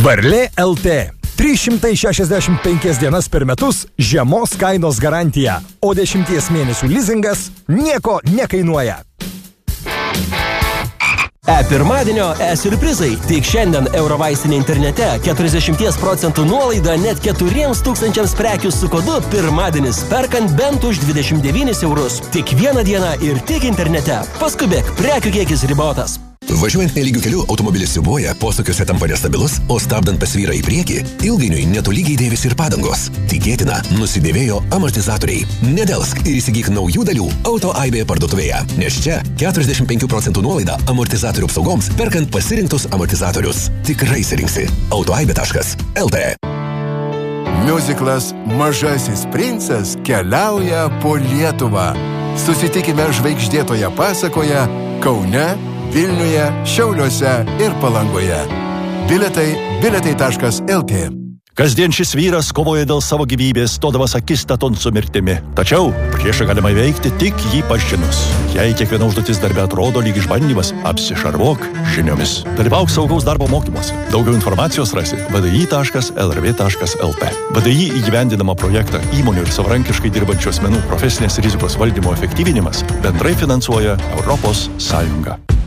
Varlė LT. 365 dienas per metus žemos kainos garantija, o 10 mėnesių lizingas nieko nekainuoja. Pirmadienio siurprizai. Tik šiandien Eurovaistinė internete 40% nuolaida net 4000 prekių su kodu pirmadienis, perkant bent už 29 eurus. Tik vieną dieną ir tik internete. Paskubėk, prekių kiekis ribotas. Važiuojant nelygiu keliu, automobilis siūbuoja, posūkiuose tampa nestabilus, o stabdant pasvyra į priekį, ilgainiui netolygiai dėvisi ir padangos. Tikėtina, nusidėvėjo amortizatoriai. Nedelsk ir įsigyk naujų dalių AutoAibė parduotuvėje, nes čia 45% nuolaida amortizatorių apsaugoms, perkant pasirinktus amortizatorius. Tikrai sirinksi. AutoAibė.lt. Miuziklas Mažasis princas keliauja po Lietuvą. Susitikime žvaigždėtoje pasakoje Kaune, Vilniuje, Šiauliuose ir Palangoje. Biletai.lt. Kasdien šis vyras kovoja dėl savo gyvybės, stodamas akistaton su mirtimi. Tačiau priešą galima įveikti tik jį pažinus. Jei kiekviena užduotis darbe atrodo lyg išbandymas, apsišarvuok žiniomis. Dalyvauk saugaus darbo mokymuose. Daugiau informacijos rasi vdi.lrv.lt. VDI įgyvendinamą projektą įmonių ir savarankiškai dirbančių asmenų profesinės rizikos valdymo efektyvinimas bendrai finansuoja Europos Sąjunga.